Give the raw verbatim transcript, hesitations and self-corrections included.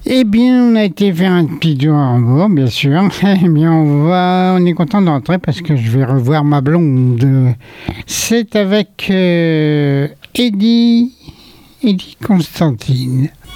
Eh bien, on a été faire un petit tour à Hambourg, bien sûr. Eh bien, on va, on est content d'entrer parce que je vais revoir ma blonde. C'est avec euh, Eddie, Eddie Constantine.